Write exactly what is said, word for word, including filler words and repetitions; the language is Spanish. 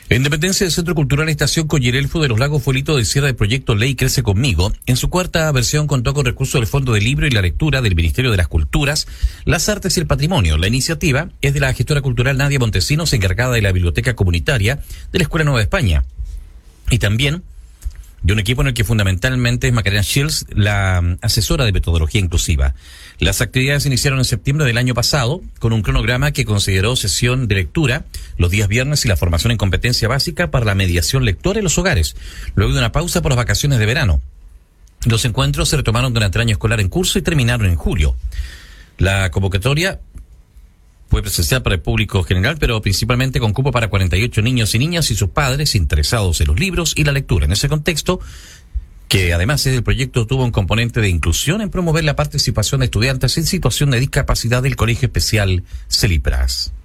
En Independencia, del Centro Cultural Estación Collerelfo de los Lagos fue el hito de cierre del proyecto Ley Crece Conmigo. En su cuarta versión contó con recursos del Fondo del Libro y la Lectura del Ministerio de las Culturas, las Artes y el Patrimonio. La iniciativa es de la gestora cultural Nadia Montesinos, encargada de la biblioteca comunitaria de la Escuela Nueva España. Y también de un equipo en el que fundamentalmente es Macarena Shields, la asesora de metodología inclusiva. Las actividades se iniciaron en septiembre del año pasado con un cronograma que consideró sesión de lectura los días viernes y la formación en competencia básica para la mediación lectora en los hogares, luego de una pausa por las vacaciones de verano. Los encuentros se retomaron durante el año escolar en curso y terminaron en julio. La convocatoria fue presencial para el público general, pero principalmente con cupo para cuarenta y ocho niños y niñas y sus padres interesados en los libros y la lectura. En ese contexto, que además el proyecto tuvo un componente de inclusión en promover la participación de estudiantes en situación de discapacidad del Colegio Especial Celipras.